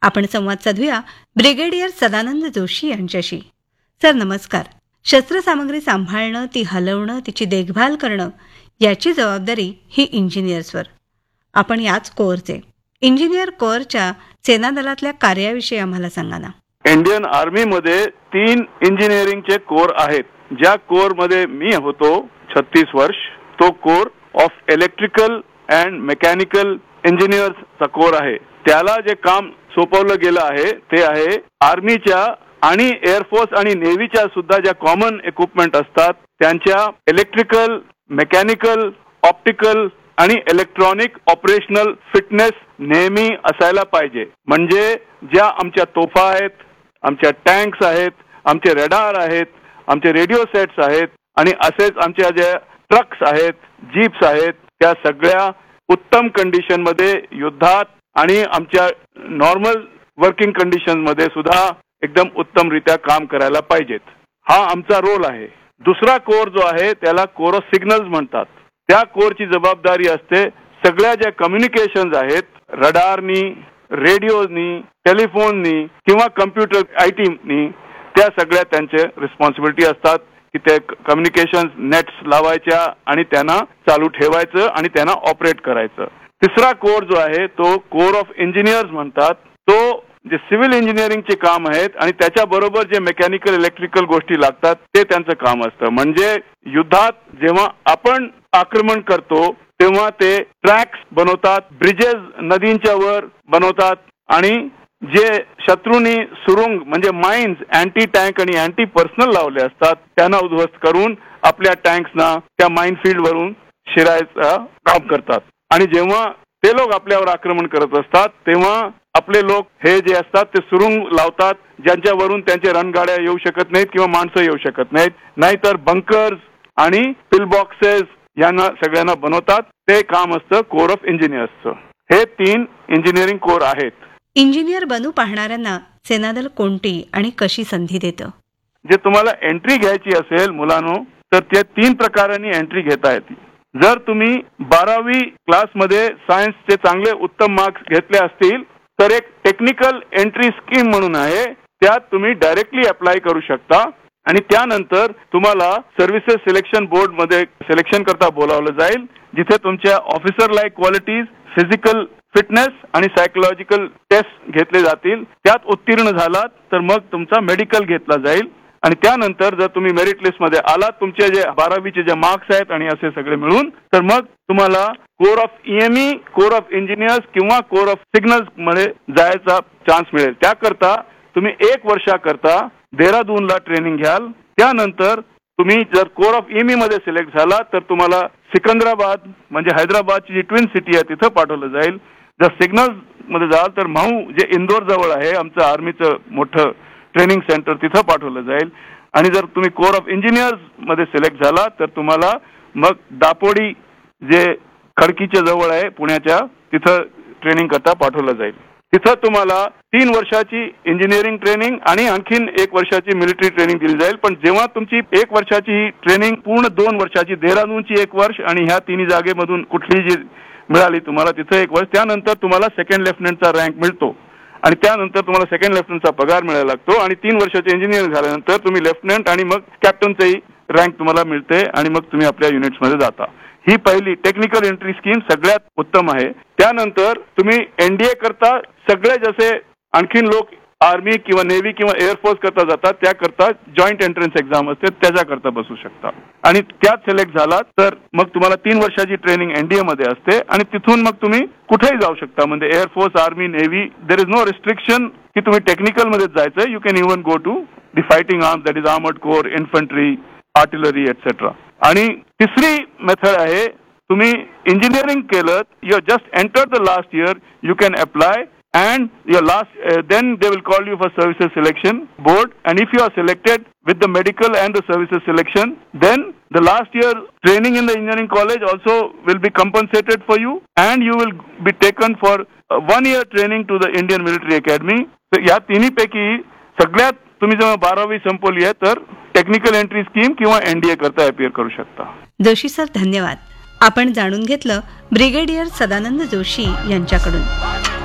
आपण संवाद साधूया ब्रिगेडियर सदानंद जोशी यांच्याशी. सर नमस्कार. शस्त्रसामग्री सांभाळणं, ती हलवणं, तिची देखभाल करणं याची जबाबदारी ही इंजिनियर्सवर. आपण याच कोअरचे. इंजिनियर कोअरच्या सेनादलातल्या कार्याविषयी आम्हाला सांगा ना. इंडियन आर्मीमध्ये 3 इंजिनिअरिंगचे कोर आहेत. ज्या कोरमध्ये मी होतो 36 वर्ष, तो core of electrical and mechanical इंजिनियर्सचा core आहे. त्याला जे काम सोपवलं गेलं आहे ते आहे आर्मीच्या आणि एअरफोर्स आणि नेव्हीच्या सुद्धा ज्या कॉमन इक्विपमेंट असतात त्यांच्या इलेक्ट्रिकल, मेकॅनिकल, ऑप्टिकल आणि इलेक्ट्रॉनिक ऑपरेशनल फिटनेस नेहमी असायला पाहिजे. म्हणजे ज्या आमच्या तोफा आहेत, आमच्या टँक्स आहेत, आमचे रडार आहेत, आमचे रेडिओ सेट्स आहेत आणि असेच आमच्या ज्या ट्रक्स आहेत, जीप्स आहेत, त्या सगळ्या उत्तम कंडिशन मध्ये युद्धात आणि आमच्या नॉर्मल वर्किंग कंडिशन मध्ये सुद्धा एकदम उत्तमरित्या काम करायला पाहिजेत. हा आमचा रोल आहे. दुसरा कोर जो आहे त्याला कोर ऑफ सिग्नल्स म्हणतात. त्या कोरची जबाबदारी असते सगळ्या ज्या कम्युनिकेशन्स आहेत, रडारनी, रेडिओनी, टेलिफोननी किंवा कम्प्युटर आयटीनी, त्या सगळ्या त्यांचे रिस्पॉन्सिबिलिटी असतात की ते कम्युनिकेशन नेट्स लावायच्या आणि त्यांना चालू ठेवायचं आणि त्यांना ऑपरेट करायचं. तिसरा कोर जो आहे तो कोर ऑफ इंजिनियर्स म्हणतात. तो जे सिव्हिल इंजिनिअरिंगचे काम आहेत आणि त्याच्याबरोबर जे मेकॅनिकल, इलेक्ट्रिकल गोष्टी लागतात ते त्यांचं काम असतं. म्हणजे युद्धात जेव्हा आपण आक्रमण करतो तेव्हा ते ट्रॅक्स बनवतात, ब्रिजेस नदींच्या वर बनवतात आणि जे शत्रूंनी सुरुंग म्हणजे माइन्स, अँटी टँक आणि अँटी पर्सनल लावले असतात त्यांना उद्ध्वस्त करून आपल्या टँक्सना त्या माइन फील्ड वरून शिरायचं काम करतात. आणि जेव्हा ते लोक आपल्यावर आक्रमण करत असतात तेव्हा आपले लोक हे जे असतात ते सुरुंग लावतात ज्यांच्यावरून त्यांचे रणगाड्या येऊ शकत नाहीत किंवा माणसं येऊ शकत नाहीत. नाहीतर बंकर्स आणि पिल बॉक्सेस यांना सगळ्यांना बनवतात. ते काम असतं कोर ऑफ इंजिनियर्सचं. हे 3 इंजिनिअरिंग कोर आहेत. इंजिनियर बनू पाहणाऱ्यांना सेनादल कोणती आणि कशी संधी देतं? जे तुम्हाला एंट्री घ्यायची असेल मुलांनो, तर त्या 3 प्रकारांनी एंट्री घेता येते. जर तुम्ही 12वी क्लासमध्ये सायन्सचे चांगले उत्तम मार्क्स घेतले असतील तर एक टेक्निकल एंट्री स्कीम म्हणून आहे. त्यात तुम्ही डायरेक्टली अप्लाय करू शकता आणि त्यानंतर तुम्हाला सर्व्हिसेस सिलेक्शन बोर्ड मध्ये सिलेक्शन करता बोलावलं जाईल, जिथे तुमच्या officer like qualities, physical fitness आणि सायकोलॉजिकल टेस्ट घेतले जातील. त्यात उत्तीर्ण झालात तर मग तुमचा मेडिकल घेतला जाईल आणि त्यानंतर जर तुम्ही मेरिट लिस्ट मध्ये आलात, तुमचे जे 12वीचे जे मार्क्स आहेत आणि असे सगळे मिळून, तर मग तुम्हाला core of EME, core of engineers किंवा कोर ऑफ सिग्नल्स मध्ये जायचा चान्स मिळेल. त्याकरता तुम्ही 1 वर्षाकरता देहरादूनला ट्रेनिंग घ्याल. त्यानंतर तुम्ही जर कोर ऑफ ईएमई मध्ये सिलेक्ट झाला तर तुम्हाला सिकंदराबाद म्हणजे हैदराबादची जी ट्विन सिटी आहे तिथं पाठवलं जाईल. जर सिग्नल्स मध्ये जाल तर माहू जे इंदोर जवळ आहे आमचं आर्मीचं मोठं ट्रेनिंग सेंटर, तिथं पाठवलं जाईल. आणि जर तुम्ही कोर ऑफ इंजिनियर्स मध्ये सिलेक्ट झाला तर तुम्हाला मग दापोडी जे खडकीच्या जवळ आहे पुण्याच्या, तिथं ट्रेनिंग करता पाठवलं जाईल. तिथं तुम्हाला 3 वर्षाची इंजिनिअरिंग ट्रेनिंग आणि आणखीन 1 वर्षाची मिलिटरी ट्रेनिंग दिली जाईल. पण जेव्हा तुमची 1 वर्षाची ट्रेनिंग पूर्ण 2 वर्षाची, देहरादूनची 1 वर्ष आणि ह्या 3 जागेमधून कुठली जी मिळाली तुम्हाला तिथं 1 वर्ष, त्यानंतर तुम्हाला सेकंड लेफ्टनंटचा रँक मिळतो आणि त्यानंतर तुम्हाला सेकंड लेफ्टनंटचा पगार मिळायला लागतो आणि 3 वर्षाचे इंजिनिअरिंग झाल्यानंतर तुम्ही लेफ्टनंट आणि मग कॅप्टनचंही रँक तुम्हाला मिळते आणि मग तुम्ही आपल्या युनिट्समध्ये जाता. ही पहिली टेक्निकल एंट्री स्कीम सगळ्यात उत्तम आहे. त्यानंतर तुम्ही एनडीए करता सगळे जसे आणखीन लोक आर्मी किंवा नेव्ही किंवा एअरफोर्स करता जातात त्याकरता जॉईंट एंट्रन्स एक्झाम असते, त्याच्याकरता बसू शकता आणि त्यात सिलेक्ट झाला तर मग तुम्हाला 3 वर्षाची ट्रेनिंग एनडीए मध्ये असते आणि तिथून मग तुम्ही कुठेही जाऊ शकता. म्हणजे air force, army, navy, there is no restriction की तुम्ही टेक्निकल मध्ये जायचं. You can even go to the fighting arms, that is armoured corps, infantry, artillery etcetera. आणि तिसरी मेथड आहे, तुम्ही इंजिनिअरिंग केलं, you just enter the last year, you can apply and your last then they will call you for services selection board, and if you are selected with the medical and the services selection, then the last year training in the engineering college also will be compensated for you and you will be taken for 1 year training to the Indian Military Academy. So या तिन्ही पैकी सगळ्यात तुम्ही जेव्हा 12वी संपवली आहे तर टेक्निकल एंट्री स्कीम किंवा एनडीए करता अपियर करू शकता. जोशी सर धन्यवाद. आपण जाणून घेतलं ब्रिगेडियर सदानंद जोशी यांच्याकडून.